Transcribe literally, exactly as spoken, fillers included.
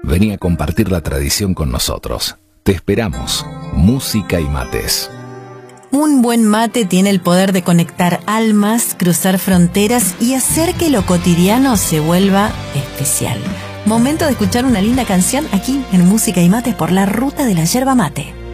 Vení a compartir la tradición con nosotros. Te esperamos. Música y mates. Un buen mate tiene el poder de conectar almas, cruzar fronteras y hacer que lo cotidiano se vuelva especial. Momento de escuchar una linda canción aquí en Música y Mates por la ruta de la yerba mate.